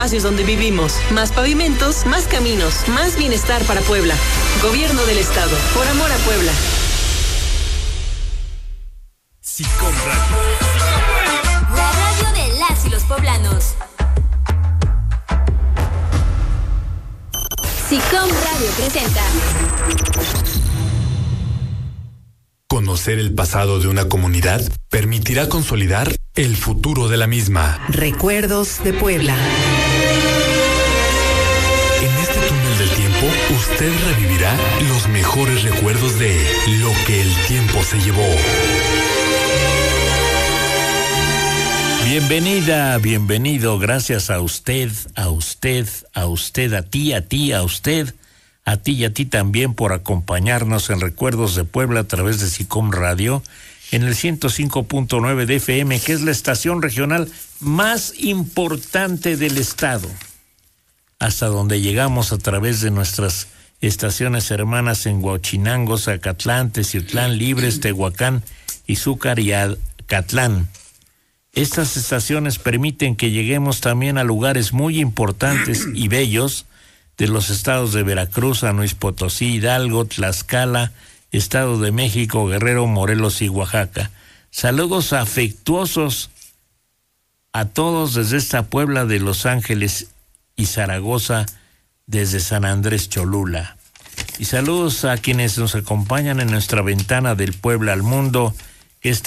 Espacios donde vivimos, más pavimentos, más caminos, más bienestar para Puebla. Gobierno del Estado, por amor a Puebla. SICOM Radio. La radio de las y los poblanos. SICOM Radio presenta. Conocer el pasado de una comunidad permitirá consolidar el futuro de la misma. Recuerdos de Puebla. En este túnel del tiempo, usted revivirá los mejores recuerdos de lo que el tiempo se llevó. Bienvenida, bienvenido, gracias a usted, a ti y a ti también por acompañarnos en Recuerdos de Puebla a través de SICOM Radio en el 105.9 de FM, que es la estación regional más importante del estado, hasta donde llegamos a través de nuestras estaciones hermanas en Huachinango, Zacatlán, Teciutlán, Libres, Tehuacán, Izúcar y Acatlán. Estas estaciones permiten que lleguemos también a lugares muy importantes y bellos de los estados de Veracruz, San Luis Potosí, Hidalgo, Tlaxcala, Estado de México, Guerrero, Morelos y Oaxaca. Saludos afectuosos a todos desde esta Puebla de Los Ángeles y Zaragoza, desde San Andrés Cholula. Y saludos a quienes nos acompañan en nuestra ventana del Puebla al mundo, que es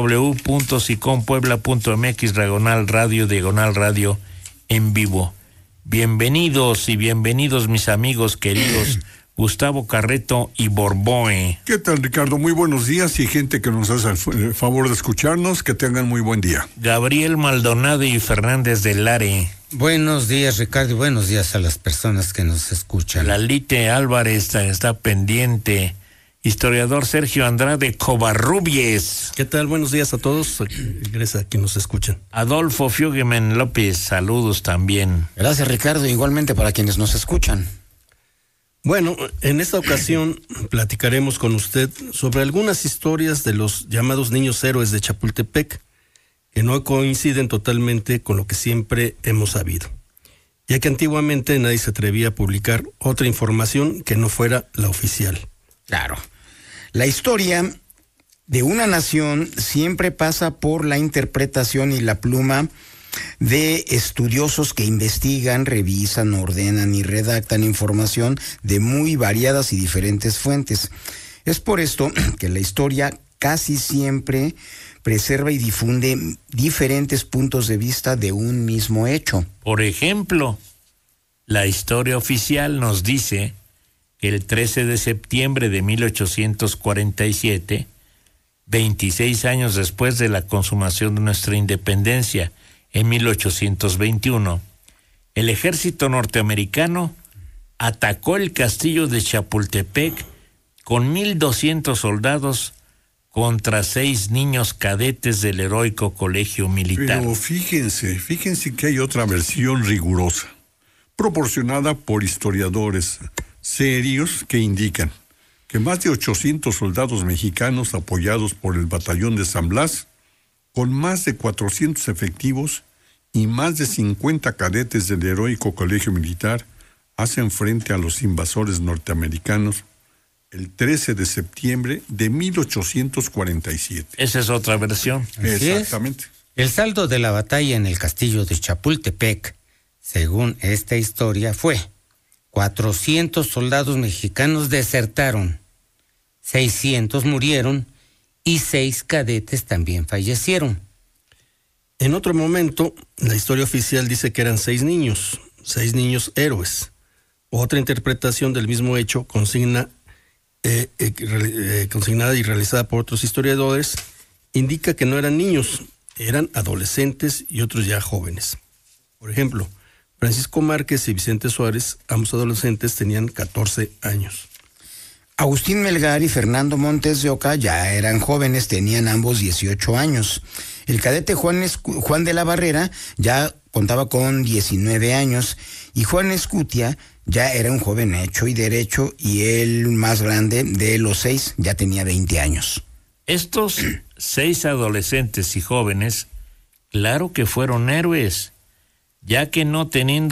www.sicompuebla.mx/radio en vivo. Bienvenidos y bienvenidos mis amigos queridos Gustavo Carreto y Borboe. ¿Qué tal, Ricardo? Muy buenos días, y gente que nos hace el favor de escucharnos, que tengan muy buen día. Gabriel Maldonado y Fernández del Lare. Buenos días, Ricardo, y buenos días a las personas que nos escuchan. Lalite Álvarez está pendiente. Historiador Sergio Andrade Covarrubies. ¿Qué tal? Buenos días a todos. Gracias a quienes nos escuchan. Adolfo Fuggeman López, saludos también. Gracias, Ricardo, igualmente para quienes nos escuchan. Bueno, en esta ocasión platicaremos con usted sobre algunas historias de los llamados niños héroes de Chapultepec, que no coinciden totalmente con lo que siempre hemos sabido, ya que antiguamente nadie se atrevía a publicar otra información que no fuera la oficial. Claro. La historia de una nación siempre pasa por la interpretación y la pluma de estudiosos que investigan, revisan, ordenan y redactan información de muy variadas y diferentes fuentes. Es por esto que la historia casi siempre preserva y difunde diferentes puntos de vista de un mismo hecho. Por ejemplo, la historia oficial nos dice que el 13 de septiembre de 1847, 26 años después de la consumación de nuestra independencia en 1821, el ejército norteamericano atacó el castillo de Chapultepec con 1,200 soldados contra 6 niños cadetes del heroico colegio militar. Pero fíjense que hay otra versión rigurosa, proporcionada por historiadores serios, que indican que más de 800 soldados mexicanos apoyados por el batallón de San Blas, con más de 400 efectivos y más de 50 cadetes del heroico colegio militar, hacen frente a los invasores norteamericanos el 13 de septiembre de 1847. Esa es otra versión. Exactamente. El saldo de la batalla en el castillo de Chapultepec, según esta historia, fue: 400 soldados mexicanos desertaron, 600 murieron y 6 cadetes también fallecieron. En otro momento, la historia oficial dice que eran 6 niños héroes. Otra interpretación del mismo hecho, consignada y realizada por otros historiadores, indica que no eran niños, eran adolescentes y otros ya jóvenes. Por ejemplo, Francisco Márquez y Vicente Suárez, ambos adolescentes, tenían 14 años. Agustín Melgar y Fernando Montes de Oca ya eran jóvenes, tenían ambos 18 años. El cadete Juan de la Barrera ya contaba con 19 años y Juan Escutia ya era un joven hecho y derecho, y el más grande de los 6 ya tenía 20 años. Estos 6 adolescentes y jóvenes, claro que fueron héroes. ya que no teniendo